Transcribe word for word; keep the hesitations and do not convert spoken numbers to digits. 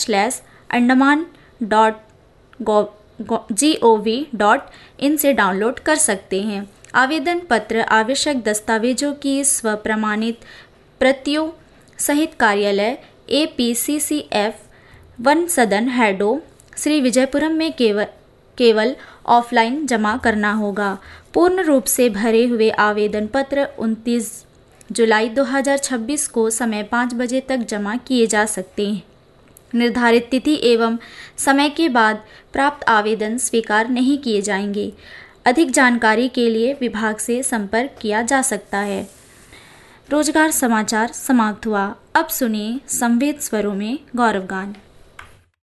Slash Andaman dot G O V dot in से download कर सकते हैं। आवेदन पत्र आवश्यक दस्तावेजों की स्व प्रमाणित प्रतियों सहित कार्यालय A P C C F one सदन हैडो श्री विजयपुरम में केवल केवल ऑफलाइन जमा करना होगा। पूर्ण रूप से भरे हुए आवेदन पत्र उनतीस जुलाई दो हज़ार छब्बीस को समय पाँच बजे तक जमा किए जा सकते हैं। निर्धारित तिथि एवं समय के बाद प्राप्त आवेदन स्वीकार नहीं किए जाएंगे। अधिक जानकारी के लिए विभाग से संपर्क किया जा सकता है। रोजगार समाचार समाप्त हुआ। अब सुनिए संवेद स्वरों में गौरव गान।